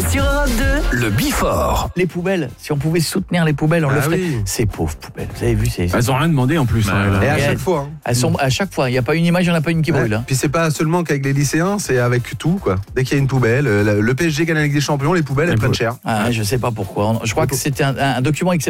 Sur Europe 2, Le Bifort. Les poubelles, si on pouvait soutenir les poubelles, on le ferait. Oui. Ces pauvres poubelles, vous avez vu, Elles ont rien demandé en plus. hein, Et là. à Et chaque elles- fois. Hein. Elles sont à chaque fois, il n'y a pas une image, il n'y en a pas une qui brûle. Ouais. Puis c'est pas seulement qu'avec les lycéens, c'est avec tout, quoi. Dès qu'il y a une poubelle, le PSG gagne la Ligue des Champions, les poubelles elles prennent cher. Ah, je sais pas pourquoi. Je crois que c'était un document